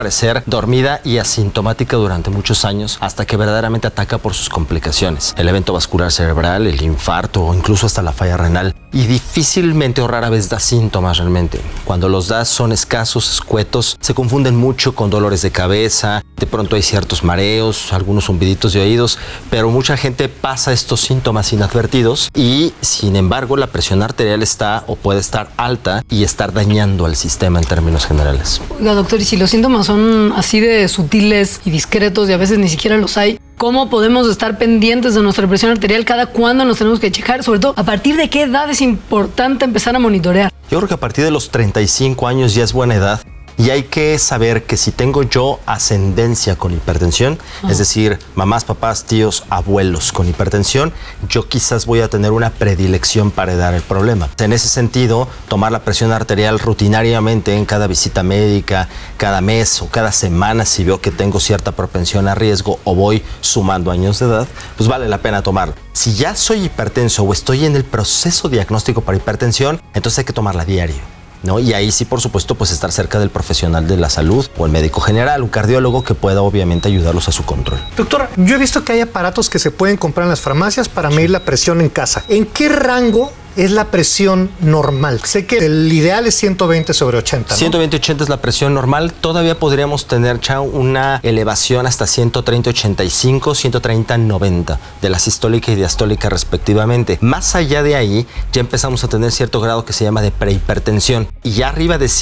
parecer dormida y asintomática durante muchos años hasta que verdaderamente ataca por sus complicaciones. El evento vascular cerebral, el infarto o incluso hasta la falla renal. Y difícilmente o rara vez da síntomas realmente. Cuando los da son escasos, escuetos, se confunden mucho con dolores de cabeza, de pronto hay ciertos mareos, algunos zumbiditos de oídos, pero mucha gente pasa estos síntomas inadvertidos y sin embargo la presión arterial está o puede estar alta y estar dañando al sistema en términos generales. Oiga, doctor, y si los síntomas son así de sutiles y discretos y a veces ni siquiera los hay, ¿cómo podemos estar pendientes de nuestra presión arterial? ¿Cada cuándo nos tenemos que checar? Sobre todo, ¿a partir de qué edad es importante empezar a monitorear? Yo creo que a partir de los 35 años ya es buena edad. Y hay que saber que si tengo yo ascendencia con hipertensión, es decir, mamás, papás, tíos, abuelos con hipertensión, yo quizás voy a tener una predilección para heredar el problema. En ese sentido, tomar la presión arterial rutinariamente en cada visita médica, cada mes o cada semana, si veo que tengo cierta propensión a riesgo o voy sumando años de edad, pues vale la pena tomarlo. Si ya soy hipertenso o estoy en el proceso diagnóstico para hipertensión, entonces hay que tomarla diario, ¿no? Y ahí sí, por supuesto, pues estar cerca del profesional de la salud o el médico general, un cardiólogo que pueda obviamente ayudarlos a su control. Doctor, yo he visto que hay aparatos que se pueden comprar en las farmacias para medir la presión en casa. ¿En qué rango es la presión normal? Sé que el ideal es 120/80, ¿no? 120/80 es la presión normal. Todavía podríamos tener, Chao, una elevación hasta 130/85, 130/90 de la sistólica y diastólica respectivamente. Más allá de ahí, ya empezamos a tener cierto grado que se llama de prehipertensión. Y ya arriba de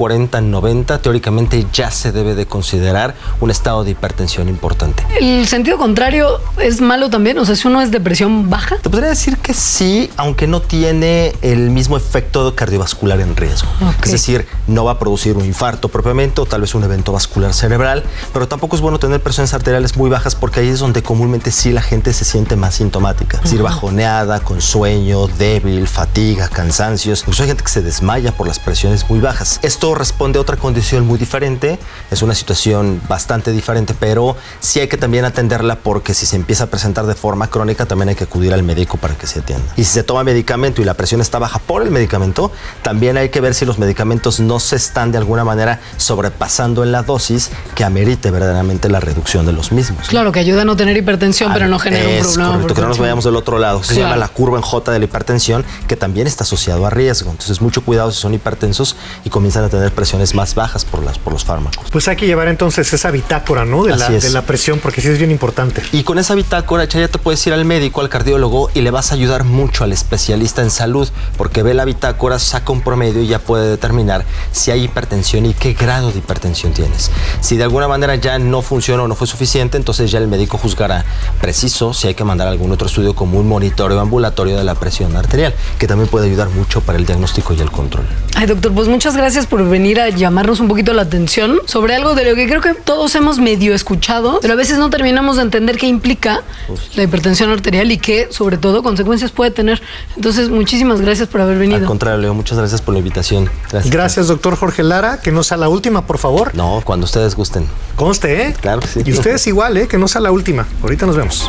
140/90, teóricamente ya se debe de considerar un estado de hipertensión importante. ¿El sentido contrario es malo también? O sea, si uno es de presión baja. Te podría decir que sí, aunque no tiene el mismo efecto cardiovascular en riesgo. Okay. Es decir, no va a producir un infarto propiamente o tal vez un evento vascular cerebral, pero tampoco es bueno tener presiones arteriales muy bajas porque ahí es donde comúnmente sí la gente se siente más sintomática. Es decir, bajoneada, con sueño, débil, fatiga, cansancios. Incluso hay gente que se desmaya por las presiones muy bajas. Esto responde a otra condición muy diferente, es una situación bastante diferente, pero sí hay que también atenderla porque si se empieza a presentar de forma crónica también hay que acudir al médico para que se atienda. Y si se toma medicamento y la presión está baja por el medicamento, también hay que ver si los medicamentos no se están de alguna manera sobrepasando en la dosis que amerite verdaderamente la reducción de los mismos. Claro, que ayuda a no tener hipertensión, pero no genera un problema. Correcto, que no nos vayamos del otro lado. Se llama la curva en J de la hipertensión, que también está asociado a riesgo. Entonces, mucho cuidado si son hipertensos y comienzan a tener presiones más bajas por los fármacos. Pues hay que llevar entonces esa bitácora, ¿no? De la presión, porque sí es bien importante. Y con esa bitácora, ya te puedes ir al médico, al cardiólogo, y le vas a ayudar mucho al especialista en salud, porque ve la bitácora, saca un promedio y ya puede determinar si hay hipertensión y qué grado de hipertensión tienes. Si de alguna manera ya no funciona o no fue suficiente, entonces ya el médico juzgará preciso si hay que mandar algún otro estudio como un monitoreo ambulatorio de la presión arterial, que también puede ayudar mucho para el diagnóstico y el control. Ay, doctor, pues muchas gracias por venir a llamarnos un poquito la atención sobre algo de lo que creo que todos hemos medio escuchado, pero a veces no terminamos de entender qué implica la hipertensión arterial y qué, sobre todo, consecuencias puede tener. Entonces, muchísimas gracias por haber venido. Al contrario, Leo, muchas gracias por la invitación. Gracias, doctor Jorge Lara. Que no sea la última, por favor. No, cuando ustedes gusten. Conste, ¿eh? Claro que sí. Y ustedes igual, ¿eh? Que no sea la última. Ahorita nos vemos.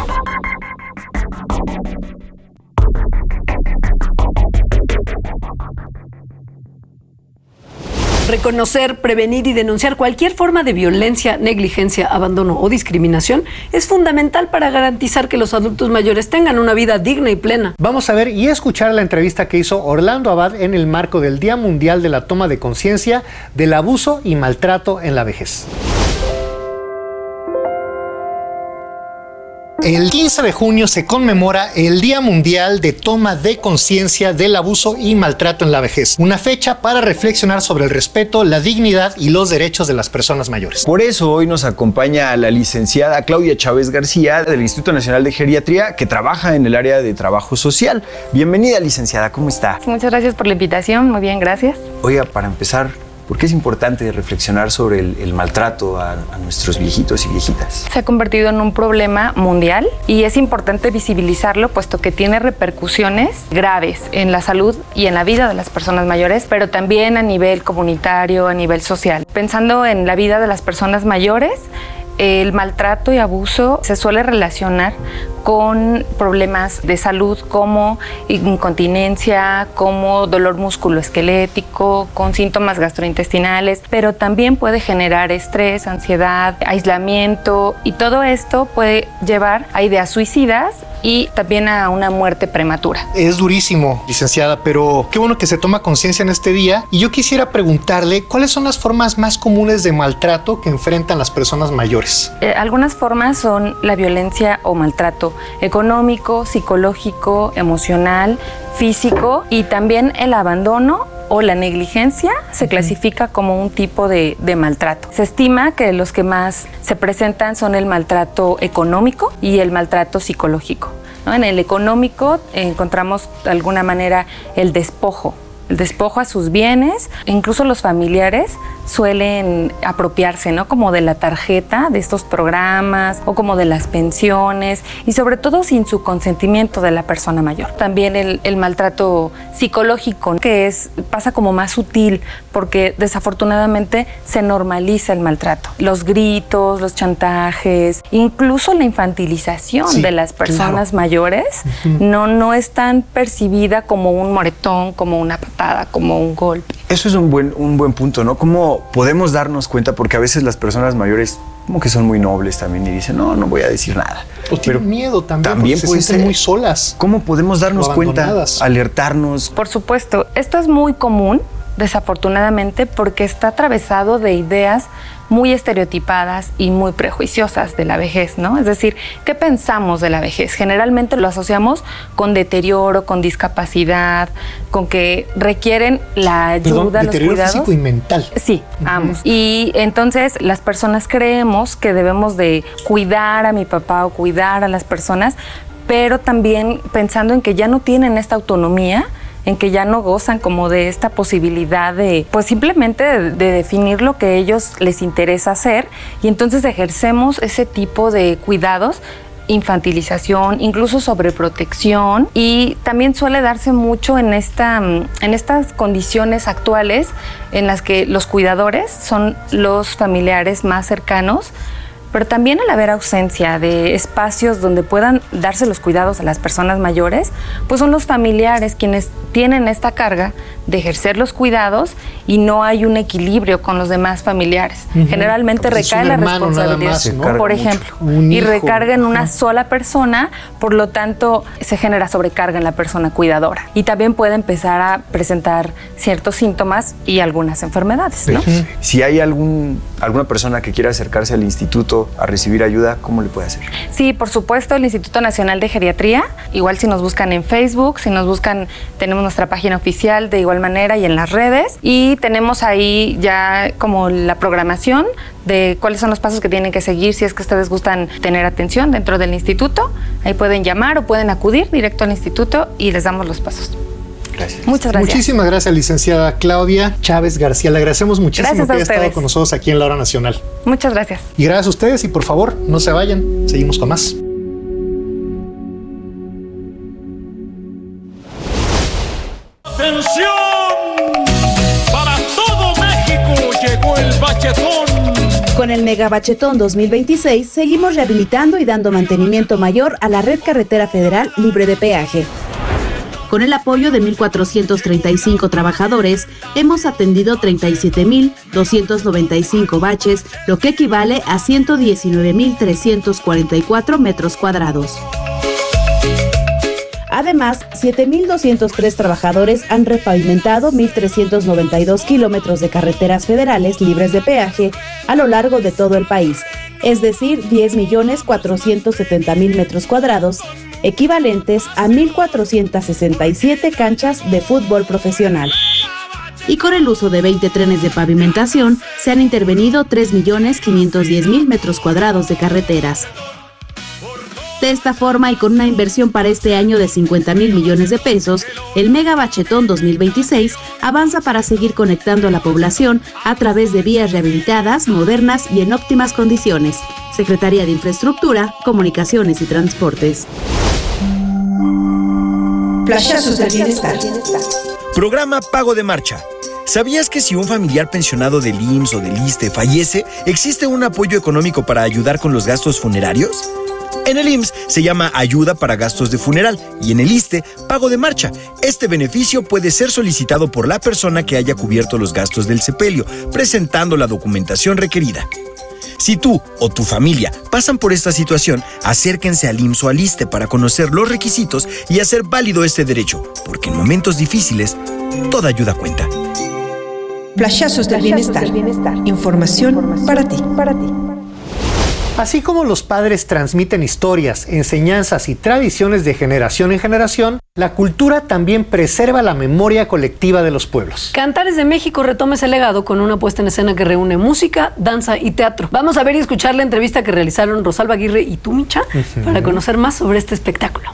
Reconocer, prevenir y denunciar cualquier forma de violencia, negligencia, abandono o discriminación es fundamental para garantizar que los adultos mayores tengan una vida digna y plena. Vamos a ver y escuchar la entrevista que hizo Orlando Abad en el marco del Día Mundial de la Toma de Conciencia del Abuso y Maltrato en la Vejez. El 15 de junio se conmemora el Día Mundial de Toma de Conciencia del Abuso y Maltrato en la Vejez, una fecha para reflexionar sobre el respeto, la dignidad y los derechos de las personas mayores. Por eso hoy nos acompaña la licenciada Claudia Chávez García del Instituto Nacional de Geriatría, que trabaja en el área de trabajo social. Bienvenida, licenciada, ¿cómo está? Muchas gracias por la invitación, muy bien, gracias. Oiga, para empezar, ¿por qué es importante reflexionar sobre el maltrato a nuestros viejitos y viejitas? Se ha convertido en un problema mundial y es importante visibilizarlo, puesto que tiene repercusiones graves en la salud y en la vida de las personas mayores, pero también a nivel comunitario, a nivel social. Pensando en la vida de las personas mayores, el maltrato y abuso se suele relacionar con problemas de salud como incontinencia, como dolor musculoesquelético, con síntomas gastrointestinales, pero también puede generar estrés, ansiedad, aislamiento, y todo esto puede llevar a ideas suicidas y también a una muerte prematura. Es durísimo, licenciada, pero qué bueno que se toma conciencia en este día. Y yo quisiera preguntarle, ¿cuáles son las formas más comunes de maltrato que enfrentan las personas mayores? Algunas formas son la violencia o maltrato económico, psicológico, emocional, físico, y también el abandono o la negligencia se clasifica como un tipo de maltrato. Se estima que los que más se presentan son el maltrato económico y el maltrato psicológico, ¿no? En el económico encontramos de alguna manera el despojo a sus bienes. Incluso los familiares suelen apropiarse, ¿no? Como de la tarjeta de estos programas o como de las pensiones, y sobre todo sin su consentimiento de la persona mayor. También el maltrato psicológico, que pasa como más sutil, porque desafortunadamente se normaliza el maltrato. Los gritos, los chantajes, incluso la infantilización de las personas mayores no es tan percibida como un moretón, como una patada, como un golpe. Eso es un buen punto, ¿no? ¿Cómo podemos darnos cuenta? Porque a veces las personas mayores como que son muy nobles también y dicen, no voy a decir nada. O tienen miedo también porque se sienten muy solas. ¿Cómo podemos darnos cuenta, alertarnos? Por supuesto, esto es muy común, desafortunadamente, porque está atravesado de ideas muy estereotipadas y muy prejuiciosas de la vejez, ¿no? Es decir, ¿qué pensamos de la vejez? Generalmente lo asociamos con deterioro, con discapacidad, con que requieren la ayuda, los cuidados. Físico y mental. Sí, ambos. Y entonces las personas creemos que debemos de cuidar a mi papá o cuidar a las personas, pero también pensando en que ya no tienen esta autonomía, en que ya no gozan como de esta posibilidad de, pues simplemente de definir lo que a ellos les interesa hacer, y entonces ejercemos ese tipo de cuidados, infantilización, incluso sobreprotección, y también suele darse mucho en estas condiciones actuales en las que los cuidadores son los familiares más cercanos, pero también al haber ausencia de espacios donde puedan darse los cuidados a las personas mayores, pues son los familiares quienes tienen esta carga de ejercer los cuidados, y no hay un equilibrio con los demás familiares. Generalmente recae la responsabilidad, más, ¿no? Por ejemplo, y recarga en una sola persona, por lo tanto se genera sobrecarga en la persona cuidadora, y también puede empezar a presentar ciertos síntomas y algunas enfermedades, ¿no? Si hay alguna persona que quiera acercarse al instituto a recibir ayuda, ¿cómo le puede hacer? Sí, por supuesto, el Instituto Nacional de Geriatría. Igual si nos buscan en Facebook, si nos buscan, tenemos nuestra página oficial de igual manera y en las redes, y tenemos ahí ya como la programación de cuáles son los pasos que tienen que seguir si es que ustedes gustan tener atención dentro del instituto. Ahí pueden llamar o pueden acudir directo al instituto y les damos los pasos. Gracias. Muchas gracias. Muchísimas gracias, licenciada Claudia Chávez García. Le agradecemos muchísimo que haya estado con nosotros aquí en La Hora Nacional. Muchas gracias. Y gracias a ustedes, y por favor, no se vayan. Seguimos con más. ¡Atención! Para todo México llegó el bachetón. Con el Megabachetón 2026 seguimos rehabilitando y dando mantenimiento mayor a la red carretera federal libre de peaje. Con el apoyo de 1,435 trabajadores, hemos atendido 37,295 baches, lo que equivale a 119,344 metros cuadrados. Además, 7,203 trabajadores han repavimentado 1,392 kilómetros de carreteras federales libres de peaje a lo largo de todo el país, es decir, 10,470,000 metros cuadrados, equivalentes a 1,467 canchas de fútbol profesional. Y con el uso de 20 trenes de pavimentación, se han intervenido 3,510,000 metros cuadrados de carreteras. De esta forma, y con una inversión para este año de 50,000 millones de pesos, el Megabachetón 2026 avanza para seguir conectando a la población a través de vías rehabilitadas, modernas y en óptimas condiciones. Secretaría de Infraestructura, Comunicaciones y Transportes. Flashazos del Bienestar. Programa Pago de Marcha. ¿Sabías que si un familiar pensionado del IMSS o del ISSSTE fallece, existe un apoyo económico para ayudar con los gastos funerarios? En el IMSS se llama ayuda para gastos de funeral y en el ISSSTE, pago de marcha. Este beneficio puede ser solicitado por la persona que haya cubierto los gastos del sepelio, presentando la documentación requerida. Si tú o tu familia pasan por esta situación, acérquense al IMSS o al ISSSTE para conocer los requisitos y hacer válido este derecho, porque en momentos difíciles, toda ayuda cuenta. Flashazos del bienestar. Información para ti. Así como los padres transmiten historias, enseñanzas y tradiciones de generación en generación, la cultura también preserva la memoria colectiva de los pueblos. Cantares de México retoma ese legado con una puesta en escena que reúne música, danza y teatro. Vamos a ver y escuchar la entrevista que realizaron Rosalba Aguirre y tú, Micha, para conocer más sobre este espectáculo.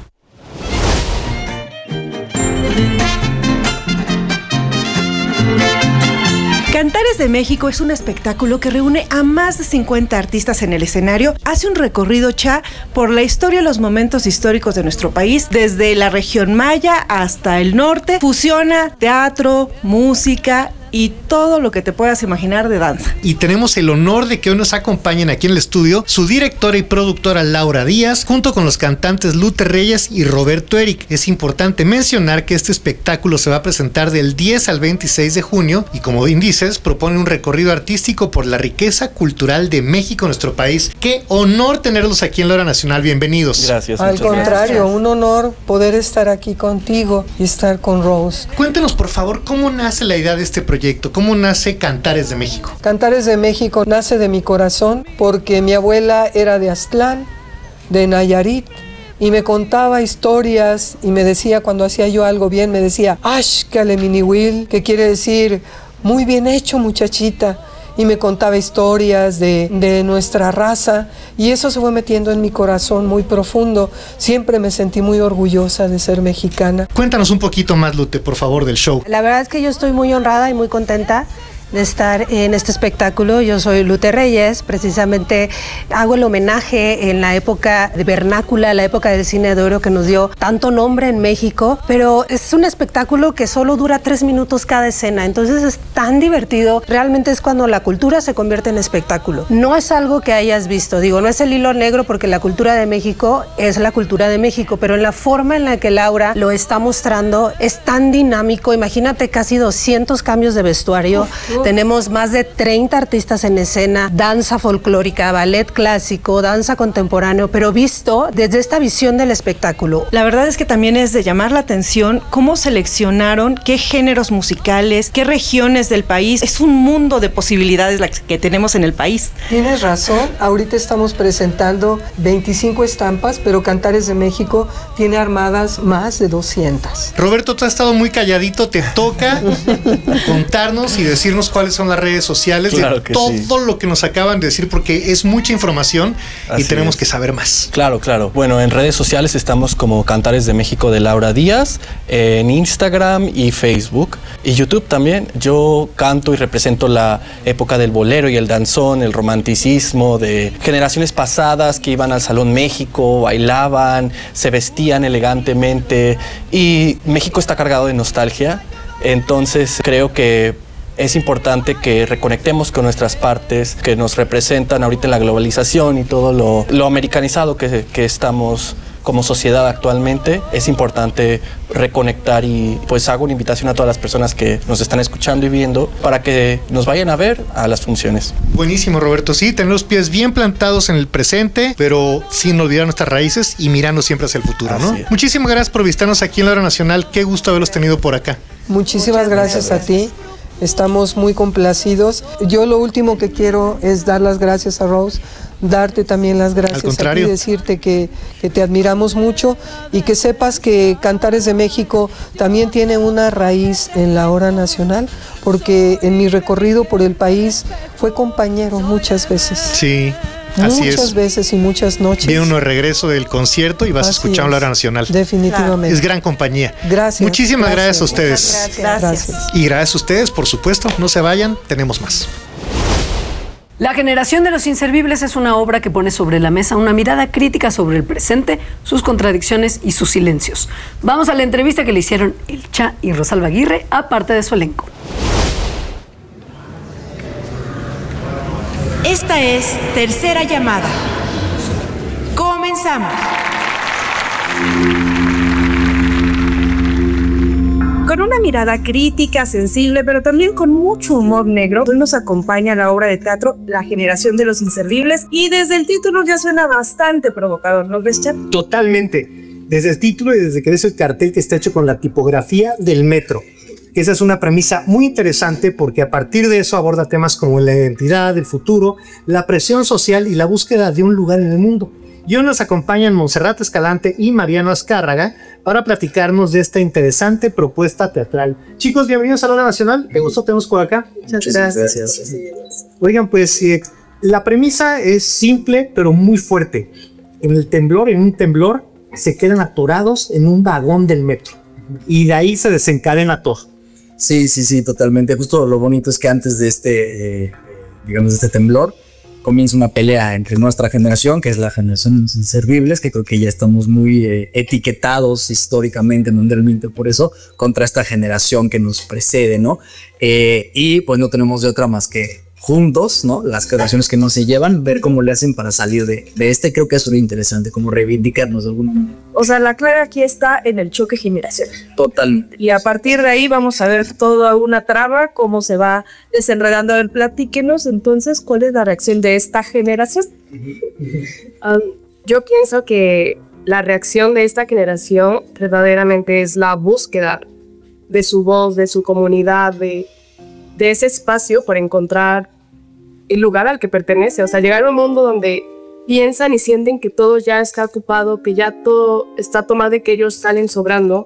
Cantares de México es un espectáculo que reúne a más de 50 artistas en el escenario. Hace un recorrido por la historia y los momentos históricos de nuestro país, desde la región maya hasta el norte. Fusiona teatro, música y todo lo que te puedas imaginar de danza. Y tenemos el honor de que hoy nos acompañen aquí en el estudio su directora y productora Laura Díaz, junto con los cantantes Lute Reyes y Roberto Eric. Es importante mencionar que este espectáculo se va a presentar del 10 al 26 de junio y, como bien dices, propone un recorrido artístico por la riqueza cultural de México, nuestro país. Qué honor tenerlos aquí en la Hora Nacional. Bienvenidos. Gracias. Al contrario, un honor poder estar aquí contigo y estar con Rose. Cuéntenos, por favor, cómo nace la idea de este proyecto. ¿Cómo nace Cantares de México? Cantares de México nace de mi corazón porque mi abuela era de Aztlán, de Nayarit, y me contaba historias y me decía, cuando hacía yo algo bien, me decía, Ashkale Miniwil, que quiere decir, muy bien hecho, muchachita. Y me contaba historias de nuestra raza y eso se fue metiendo en mi corazón muy profundo. Siempre me sentí muy orgullosa de ser mexicana. Cuéntanos un poquito más, Lute, por favor, del show. La verdad es que yo estoy muy honrada y muy contenta de estar en este espectáculo. Yo soy Lute Reyes, precisamente hago el homenaje en la época de vernácula, la época del cine de oro que nos dio tanto nombre en México, pero es un espectáculo que solo dura 3 minutos cada escena, entonces es tan divertido. Realmente es cuando la cultura se convierte en espectáculo. No es algo que hayas visto, digo, no es el hilo negro porque la cultura de México es la cultura de México, pero en la forma en la que Laura lo está mostrando es tan dinámico. Imagínate casi 200 cambios de vestuario. Tenemos más de 30 artistas en escena, danza folclórica, ballet clásico, danza contemporáneo, pero visto desde esta visión del espectáculo. La verdad es que también es de llamar la atención cómo seleccionaron, qué géneros musicales, qué regiones del país. Es un mundo de posibilidades la que tenemos en el país. Tienes razón, ahorita estamos presentando 25 estampas, pero Cantares de México tiene armadas más de 200. Roberto, tú has estado muy calladito, te toca contarnos y decirnos cuáles son las redes sociales, claro, de todo lo que nos acaban de decir, porque es mucha información. Así y tenemos que saber más. Claro. Bueno, en redes sociales estamos como Cantares de México de Laura Díaz, en Instagram y Facebook y YouTube también. Yo canto y represento la época del bolero y el danzón, el romanticismo de generaciones pasadas que iban al Salón México, bailaban, se vestían elegantemente y México está cargado de nostalgia. Entonces creo que es importante que reconectemos con nuestras partes que nos representan ahorita en la globalización y todo lo americanizado que estamos como sociedad actualmente. Es importante reconectar y pues hago una invitación a todas las personas que nos están escuchando y viendo para que nos vayan a ver a las funciones. Buenísimo, Roberto. Sí, tener los pies bien plantados en el presente, pero sin olvidar nuestras raíces y mirando siempre hacia el futuro, ¿no? Muchísimas gracias por visitarnos aquí en la Hora Nacional. Qué gusto haberlos tenido por acá. Muchísimas gracias a ti. Estamos muy complacidos. Yo lo último que quiero es dar las gracias a Rose, darte también las gracias a ti, decirte que te admiramos mucho y que sepas que Cantares de México también tiene una raíz en la Hora Nacional, porque en mi recorrido por el país fue compañero muchas veces. Sí. Así muchas veces y muchas noches. Viene uno de regreso del concierto y vas escuchando la Hora Nacional. Definitivamente. Es gran compañía. Gracias. Muchísimas gracias a ustedes. Gracias. Y gracias a ustedes, por supuesto. No se vayan, tenemos más. La generación de los inservibles es una obra que pone sobre la mesa una mirada crítica sobre el presente, sus contradicciones y sus silencios. Vamos a la entrevista que le hicieron el Cha y Rosalba Aguirre a parte de su elenco. Esta es Tercera Llamada. Comenzamos. Comenzamos. Con una mirada crítica, sensible, pero también con mucho humor negro, hoy nos acompaña la obra de teatro La generación de los inservibles, y desde el título ya suena bastante provocador, ¿no crees, Chap? Totalmente. Desde el título y desde que ves el cartel que está hecho con la tipografía del metro. Esa es una premisa muy interesante porque a partir de eso aborda temas como la identidad, el futuro, la presión social y la búsqueda de un lugar en el mundo. Y hoy nos acompañan Montserrat Escalante y Mariano Azcárraga para platicarnos de esta interesante propuesta teatral. Chicos, bienvenidos a la Hora Nacional. ¿Qué gusto tenemos por acá? Muchas gracias. Oigan, pues la premisa es simple pero muy fuerte. En un temblor, se quedan atorados en un vagón del metro. Y de ahí se desencadena todo. Sí, totalmente. Justo lo bonito es que antes de este temblor, comienza una pelea entre nuestra generación, que es la generación de los inservibles, que creo que ya estamos muy etiquetados históricamente, mundialmente por eso, contra esta generación que nos precede, ¿no? Y pues no tenemos de otra más que juntos, ¿no? Las generaciones que no se llevan, ver cómo le hacen para salir de creo que es muy interesante, como reivindicarnos de alguna manera. O sea, la clave aquí está en el choque generacional. Totalmente. Y a partir de ahí vamos a ver toda una trama, cómo se va desenredando. El platíquenos entonces cuál es la reacción de esta generación. Yo pienso que la reacción de esta generación verdaderamente es la búsqueda de su voz, de su comunidad, de ese espacio por encontrar el lugar al que pertenece. O sea, llegar a un mundo donde piensan y sienten que todo ya está ocupado, que ya todo está tomado y que ellos salen sobrando.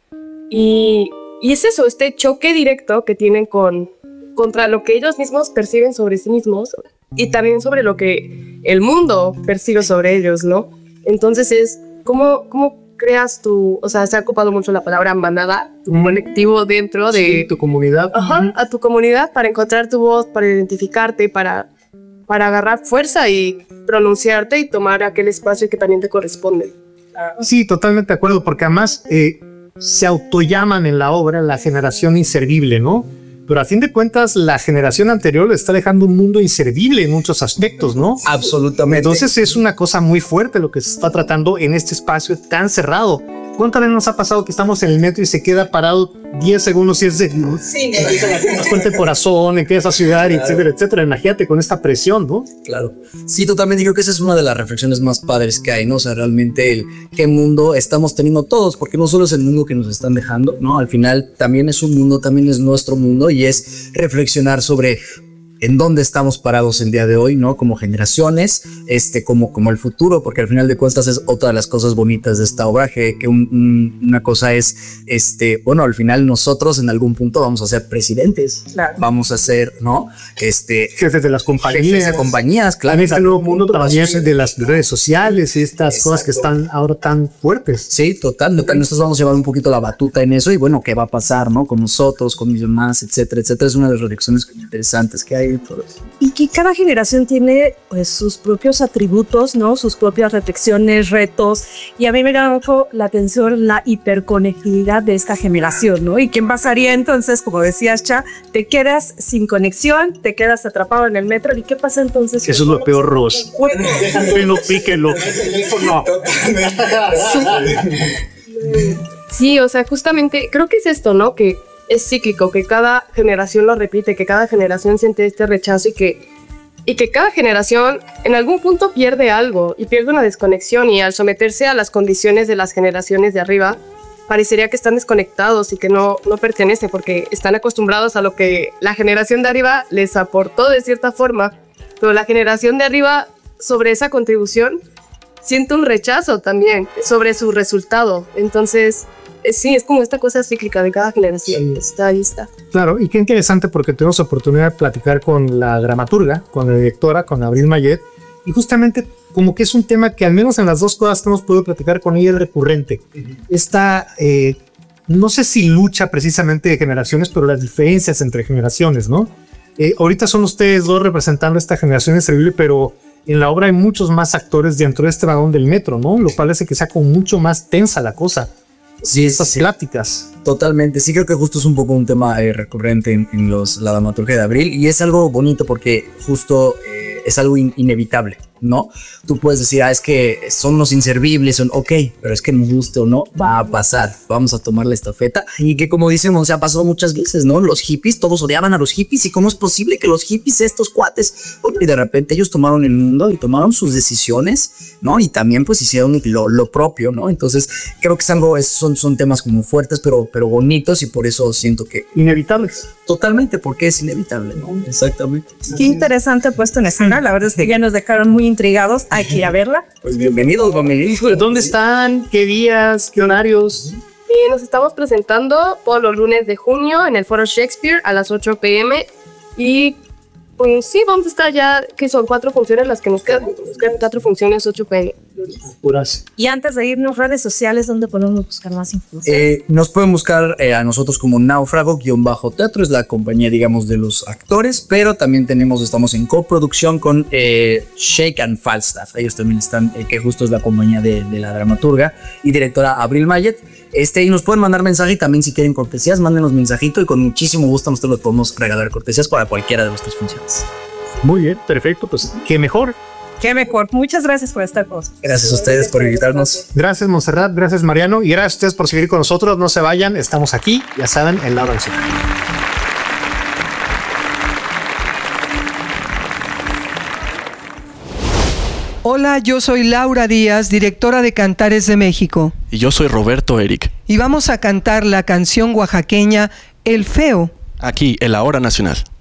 Y es eso, este choque directo que tienen contra lo que ellos mismos perciben sobre sí mismos y también sobre lo que el mundo percibe sobre ellos, ¿no? Entonces es cómo creas o sea, se ha ocupado mucho la palabra manada, tu colectivo dentro de tu comunidad. Ajá, a tu comunidad para encontrar tu voz, para identificarte, para agarrar fuerza y pronunciarte y tomar aquel espacio que también te corresponde. Sí, totalmente de acuerdo, porque además se autollaman en la obra la generación inservible, ¿no? Pero a fin de cuentas, la generación anterior está dejando un mundo inservible en muchos aspectos, ¿no? Absolutamente. Entonces es una cosa muy fuerte lo que se está tratando en este espacio tan cerrado. ¿Cuántas veces nos ha pasado que estamos en el metro y se queda parado 10 segundos y es de... Sí, fuerte el corazón, empieza a sudar, claro, etcétera, etcétera. Imagínate con esta presión, ¿no? Claro. Sí, totalmente. Creo que esa es una de las reflexiones más padres que hay, ¿no? O sea, realmente qué mundo estamos teniendo todos, porque no solo es el mundo que nos están dejando, ¿no? Al final también es un mundo, también es nuestro mundo y es reflexionar sobre en dónde estamos parados el día de hoy, ¿no? Como generaciones, como el futuro, porque al final de cuentas es otra de las cosas bonitas de esta obra, que una cosa es, bueno, al final nosotros en algún punto vamos a ser presidentes, claro, vamos a ser, ¿no? Jefes de las compañías. Jefes de compañías, claro. En este nuevo mundo también de las redes sociales y estas cosas que están ahora tan fuertes. Sí, total. Nosotros vamos a llevar un poquito la batuta en eso y bueno, ¿qué va a pasar, no? Con nosotros, con mis demás, etcétera, etcétera. Es una de las reflexiones interesantes que hay. Y que cada generación tiene pues sus propios atributos, ¿no? Sus propias reflexiones, retos, y a mí me llama mucho la atención la hiperconectividad de esta generación, ¿no? ¿Y quién pasaría entonces, como decías, Cha, te quedas sin conexión, te quedas atrapado en el metro, ¿y qué pasa entonces? Eso es lo peor, Ros. Píquenlo. No. Sí, o sea, justamente creo que es esto, ¿no? Que es cíclico, que cada generación lo repite, que cada generación siente este rechazo y que cada generación en algún punto pierde algo y pierde una desconexión, y al someterse a las condiciones de las generaciones de arriba parecería que están desconectados y que no pertenecen porque están acostumbrados a lo que la generación de arriba les aportó de cierta forma, pero la generación de arriba sobre esa contribución siente un rechazo también sobre su resultado. Entonces sí, es como esta cosa cíclica de cada generación. Ahí está. Claro, y qué interesante porque tuvimos oportunidad de platicar con la dramaturga, con la directora, con Abril Mayet, y justamente como que es un tema que al menos en las dos cosas que hemos podido platicar con ella es recurrente. Esta, no sé si lucha precisamente de generaciones, pero las diferencias entre generaciones, ¿no? Ahorita son ustedes dos representando esta generación inservible, pero en la obra hay muchos más actores dentro de este vagón del metro, ¿no? Lo cual hace que sea como mucho más tensa la cosa. Sí, estas pláticas. Totalmente, sí, creo que justo es un poco un tema recurrente en la dramaturgia de Abril, y es algo bonito porque justo es algo inevitable, ¿no? Tú puedes decir, es que son los inservibles, ok, pero es que nos guste o no, va a pasar, vamos a tomar la estafeta. Y que como decimos, se ha pasado muchas veces, ¿no? Los hippies, todos odiaban a los hippies, y cómo es posible que los hippies, estos cuates, y de repente ellos tomaron el mundo y tomaron sus decisiones, ¿no? Y también pues hicieron lo propio, ¿no? Entonces creo que es algo, son temas como fuertes, pero bonitos, y por eso siento que... Inevitables. Totalmente, porque es inevitable, ¿no? Exactamente. Qué interesante puesto en escena, la verdad es que ya nos dejaron muy intrigados, hay que ir a verla. Pues bienvenidos, ¿Dónde están? ¿Qué días? ¿Qué horarios? Y nos estamos presentando todos los lunes de junio en el Foro Shakespeare a las 8 p.m. Y pues sí, vamos a estar ya, que son 4 funciones las que nos quedan. Nos quedan 4 funciones, 8 p.m. Y antes de irnos, redes sociales, ¿dónde podemos buscar más información? Nos pueden buscar a nosotros como Náufrago-Teatro, es la compañía, digamos, de los actores, pero también estamos en coproducción con Shake and Falstaff. Ellos también están, que justo es la compañía de la dramaturga y directora Abril Mayet. Y nos pueden mandar mensaje, y también si quieren cortesías, mándenos mensajito, y con muchísimo gusto nosotros les podemos regalar cortesías para cualquiera de vuestras funciones. Muy bien, perfecto, pues qué mejor. Qué mejor. Muchas gracias por estar con nosotros. Gracias a ustedes por invitarnos. Gracias, Montserrat, gracias, Mariano, y gracias a ustedes por seguir con nosotros. No se vayan, estamos aquí, ya saben, en La Hora Nacional. Hola, yo soy Laura Díaz, directora de Cantares de México. Y yo soy Roberto Eric. Y vamos a cantar la canción oaxaqueña El Feo. Aquí, en La Hora Nacional.